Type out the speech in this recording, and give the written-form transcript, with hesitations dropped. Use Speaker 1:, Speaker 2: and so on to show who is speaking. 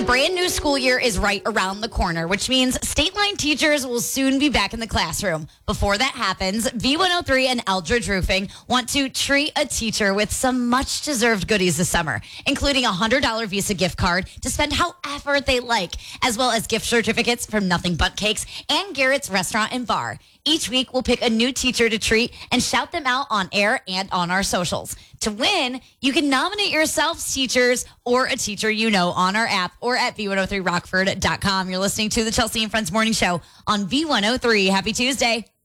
Speaker 1: brand new school year is right around the corner, which means State Line teachers will soon be back in the classroom. Before that happens, V103 and Eldridge Roofing want to treat a teacher with some much-deserved goodies this summer, including a $100 Visa gift card to spend however they like, as well as gift certificates from Nothing But Cakes and Garrett's Restaurant and Bar. Each week, we'll pick a new teacher to treat and shout them out on air and on our socials. To win, you can nominate yourselves, teachers, or a teacher you know on our app or at v103rockford.com. You're listening to the Chelsea and Friends Morning Show on V103. Happy Tuesday.